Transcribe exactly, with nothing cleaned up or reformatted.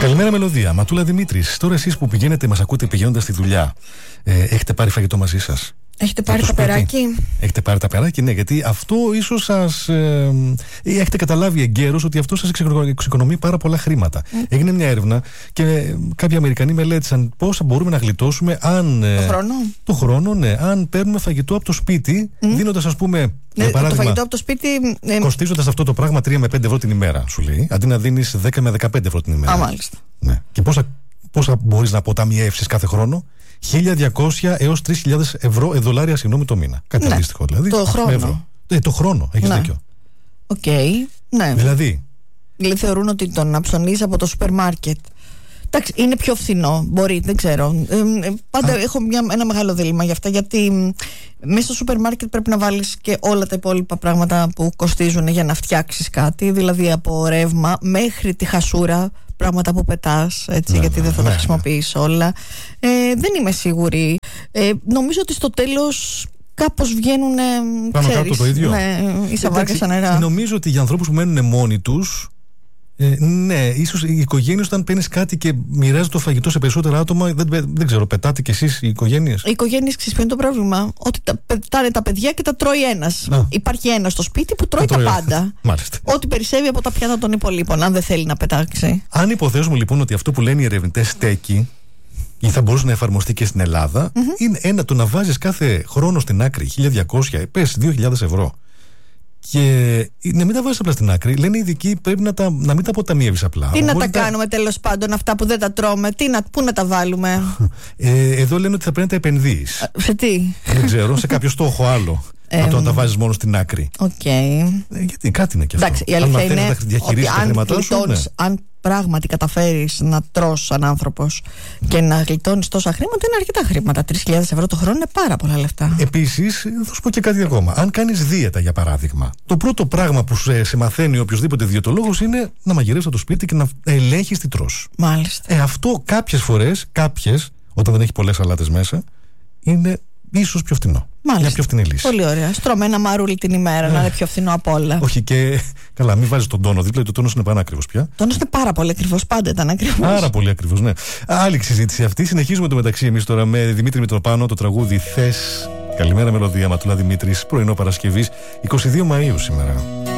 Καλημέρα, Μελωδία. Ματούλα Δημήτρης. Τώρα εσείς που πηγαίνετε, μας ακούτε πηγαίνοντας στη δουλειά, ε, έχετε πάρει φαγητό μαζί σας? Έχετε πάρει τα περάκι? Έχετε πάρει τα περάκι, ναι, γιατί αυτό ίσως σας. Ε, ε, έχετε καταλάβει εγκαίρως ότι αυτό σας εξοικονομεί πάρα πολλά χρήματα. Mm. Έγινε μια έρευνα και κάποιοι Αμερικανοί μελέτησαν πόσα μπορούμε να γλιτώσουμε αν. Το χρόνο. Το χρόνο, ναι, αν παίρνουμε φαγητό από το σπίτι, mm. δίνοντας, ας πούμε. Ναι, παράδειγμα, το φαγητό από το σπίτι. Ε, κοστίζοντας αυτό το πράγμα τρία με πέντε ευρώ την ημέρα, σου λέει, αντί να δίνεις δέκα με δεκαπέντε ευρώ την ημέρα. Α, μάλιστα. Ναι. Και πόσα, πόσα μπορείς να αποταμιεύσεις κάθε χρόνο? χίλια διακόσια έως τρεις χιλιάδες ευρώ, ε, δολάρια, συγγνώμη, το μήνα. Κάτι ναι. αντίστοιχο δηλαδή. Το χρόνο. Ευρώ. Ε, το χρόνο, έχεις ναι. δίκιο. Οκ. Okay. Ναι. Δηλαδή. Δηλαδή θεωρούν ότι το να ψωνίζει από το σούπερ μάρκετ. Εντάξει, είναι πιο φθηνό, μπορεί, δεν ξέρω. Ε, πάντα Α. έχω μια, ένα μεγάλο δίλημμα γι' αυτά, γιατί μέσα στο σούπερ μάρκετ πρέπει να βάλεις και όλα τα υπόλοιπα πράγματα που κοστίζουν για να φτιάξεις κάτι, δηλαδή από ρεύμα μέχρι τη χασούρα, πράγματα που πετάς, έτσι, ναι, γιατί ναι, δεν θα ναι, τα χρησιμοποιείς ναι. όλα. Ε, δεν είμαι σίγουρη. Ε, νομίζω ότι στο τέλος κάπως βγαίνουν, πάνω ξέρεις, κάτω το ίδιο. Ναι, ίσα βάρκα σαν νερά. Νομίζω ότι για ανθρώπους που μένουν μόνοι τους, Ε, ναι, ίσως οι οικογένειες, όταν παίρνεις κάτι και μοιράζει το φαγητό σε περισσότερα άτομα, δεν, δεν ξέρω, πετάτε κι εσείς οι οικογένειες? Οι οικογένειες, ξέρεις ποιο είναι το πρόβλημα? Ότι τα πετάνε τα παιδιά και τα τρώει ένας. Α. Υπάρχει ένας στο σπίτι που τρώει τα, τα πάντα. Μάλιστα. Ό,τι περισσεύει από τα πιάτα των υπολείπων, αν δεν θέλει να πετάξει. Αν υποθέσουμε λοιπόν ότι αυτό που λένε οι ερευνητές στέκει ή θα μπορούσε να εφαρμοστεί και στην Ελλάδα, mm-hmm. είναι ένα, το να βάζεις κάθε χρόνο στην άκρη χίλια διακόσια, πες δύο χιλιάδες ευρώ. Και να μην τα βάζεις απλά στην άκρη. Λένε οι ειδικοί πρέπει να, τα, να μην τα αποταμιεύεις απλά. Τι να τα κάνουμε τέλος πάντων αυτά που δεν τα τρώμε? Τι να, πού να τα βάλουμε? ε, Εδώ λένε ότι θα πρέπει να τα επενδύεις. Σε τι? Δεν ξέρω, σε κάποιο στόχο άλλο. Ε, από το να τα βάζεις μόνο στην άκρη. Okay. Ε, γιατί κάτι είναι και αυτό. Εντάξει, η αλήθεια αν είναι ότι αν, γλιτώνεις, ναι. αν πράγματι καταφέρεις να τρως σαν άνθρωπος και να γλιτώνεις τόσα χρήματα, είναι αρκετά χρήματα. τρεις χιλιάδες ευρώ το χρόνο είναι πάρα πολλά λεφτά. Επίσης, θα σου πω και κάτι ακόμα. Αν κάνεις δίαιτα, για παράδειγμα, το πρώτο πράγμα που σε, σε μαθαίνει οποιοδήποτε διαιτολόγος είναι να μαγειρεύεις το σπίτι και να ελέγχεις τι τρως. Μάλιστα. Ε, αυτό κάποιες φορές, κάποιες, όταν δεν έχει πολλές σαλάτες μέσα, είναι ίσως πιο φθηνό. Μάλιστα. Μια πιο φθηνή λύση. Πολύ ωραία. Στρώμε ένα μαρούλι την ημέρα, ε. να είναι πιο φθηνό από όλα. Όχι και. Καλά, μην βάζεις τον τόνο δίπλα, γιατί ο τόνος είναι πανάκριβος πια. Ο τόνος είναι πάρα πολύ ακριβώς, πάντα ήταν ακριβώς. Πάρα πολύ ακριβώς, ναι. Άλλη συζήτηση αυτή. Συνεχίζουμε το μεταξύ εμείς τώρα με Δημήτρη Μητροπάνο, το τραγούδι Θες. Καλημέρα, Μελωδία. Ματούλα Δημήτρης, πρωινό Παρασκευής, εικοστή δεύτερη Μαΐου σήμερα.